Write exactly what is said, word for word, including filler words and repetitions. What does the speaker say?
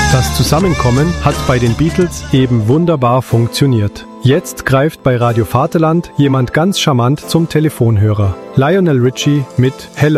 Das Zusammenkommen hat bei den Beatles eben wunderbar funktioniert. Jetzt greift bei Radio Vaterland jemand ganz charmant zum Telefonhörer. Lionel Richie mit Hello.